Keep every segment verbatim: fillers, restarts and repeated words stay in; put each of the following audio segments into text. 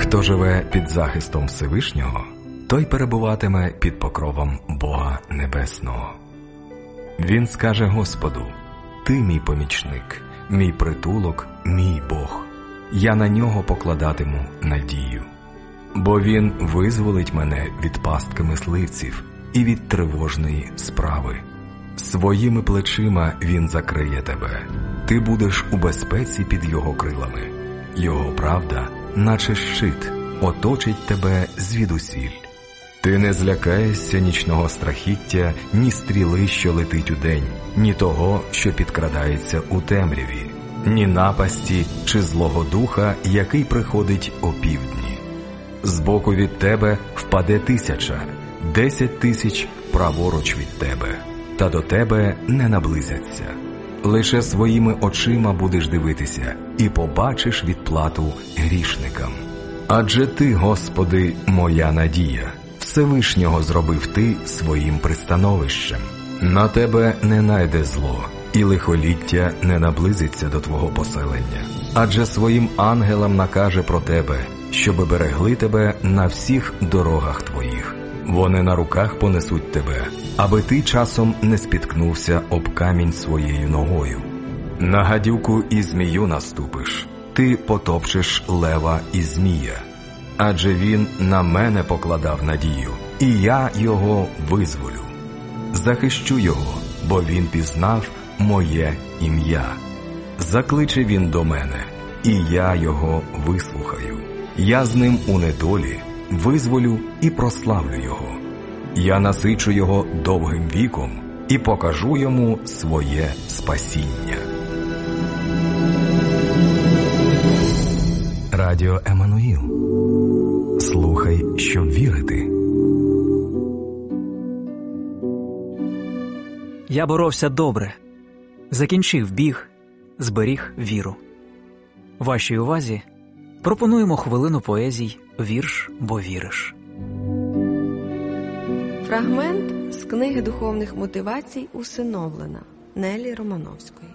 Хто живе під захистом Всевишнього, той перебуватиме під покровом Бога Небесного. Він скаже Господу: «Ти мій помічник, мій притулок, мій Бог. Я на нього покладатиму надію. Бо він визволить мене від пастки мисливців і від тривожної справи. Своїми плечима він закриє тебе. Ти будеш у безпеці під його крилами. Його правда, наче щит, оточить тебе звідусіль. Ти не злякаєшся нічного страхіття, ні стріли, що летить удень, ні того, що підкрадається у темряві, ні напасті чи злого духа, який приходить опівдні. Збоку від тебе впаде тисяча, десять тисяч праворуч від тебе, та до тебе не наблизяться. Лише своїми очима будеш дивитися і побачиш відплату грішникам. Адже ти, Господи, моя надія, Всевишнього зробив ти своїм пристановищем. На тебе не найде зло, і лихоліття не наблизиться до твого поселення. Адже своїм ангелам накаже про тебе, щоби берегли тебе на всіх дорогах твоїх. Вони на руках понесуть тебе, аби ти часом не спіткнувся об камінь своєю ногою. На гадюку і змію наступиш, ти потопчеш лева і змія. Адже він на мене покладав надію, і я його визволю. Захищу його, бо він пізнав моє ім'я. Закличе він до мене, і я його вислухаю. Я з ним у недолі визволю і прославлю його. Я насичу його довгим віком і покажу йому своє спасіння. Радіо Еммануїл. Слухай, щоб вірити. Я боровся добре, закінчив біг, зберіг віру. Вашій увазі пропонуємо хвилину поезій «Вірш, бо віриш». Фрагмент з книги духовних мотивацій «Усиновлена» Неллі Романовської.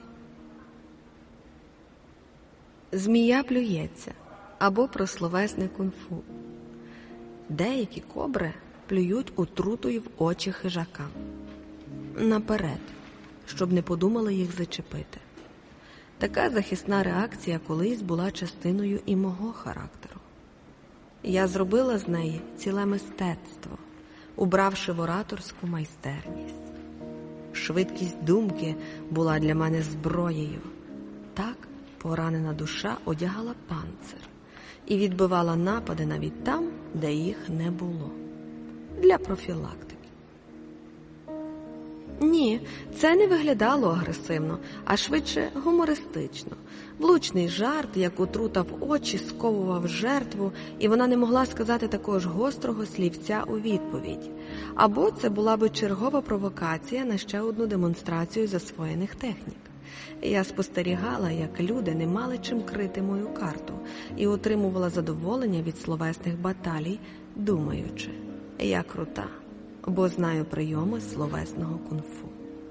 Змія плюється або про словесне кунг-фу. Деякі кобри плюють отрутою в очі хижакам. Наперед, щоб не подумали їх зачепити. Така захисна реакція колись була частиною і мого характеру. Я зробила з неї ціле мистецтво, убравши в ораторську майстерність. Швидкість думки була для мене зброєю. Так поранена душа одягала панцир і відбивала напади навіть там, де їх не було. Для профілактики. Ні, це не виглядало агресивно, а швидше гумористично. Влучний жарт, як отрута в очі, сковував жертву, і вона не могла сказати такого ж гострого слівця у відповідь. Або це була би чергова провокація на ще одну демонстрацію засвоєних технік. Я спостерігала, як люди не мали чим крити мою карту, і отримувала задоволення від словесних баталій, думаючи: я крута, бо знаю прийоми словесного кунг-фу.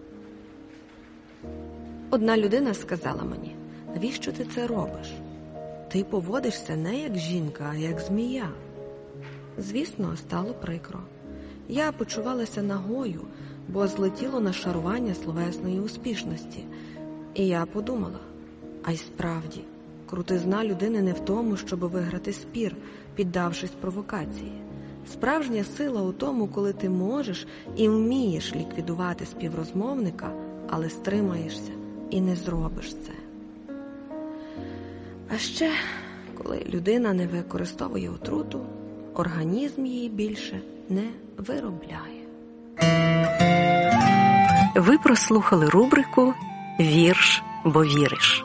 Одна людина сказала мені: навіщо ти це робиш? Ти поводишся не як жінка, а як змія. Звісно, стало прикро. Я почувалася нагою, бо злетіло нашарування словесної успішності. І я подумала: а й справді, крутизна людини не в тому, щоб виграти спір, піддавшись провокації. Справжня сила у тому, коли ти можеш і вмієш ліквідувати співрозмовника, але стримаєшся і не зробиш це. А ще, коли людина не використовує отруту, організм її більше не виробляє. Ви прослухали рубрику «Вірш, бо віриш».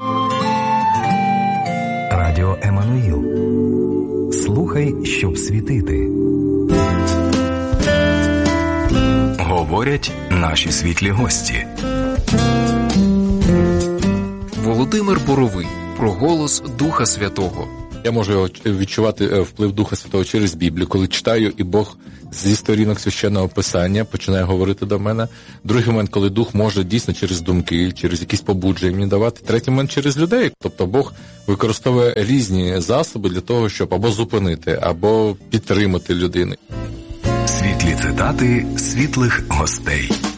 Радіо Еммануїл. Слухай, щоб світити. Говорять наші світлі гості. Володимир Боровий про голос Духа Святого. Я можу відчувати вплив Духа Святого через Біблію, коли читаю, і Бог зі сторінок Священного Писання починає говорити до мене. Другий момент, коли Дух може дійсно через думки, через якісь побудження мені давати. Третій момент через людей. Тобто Бог використовує різні засоби для того, щоб або зупинити, або підтримати людину. Світлі цитати світлих гостей.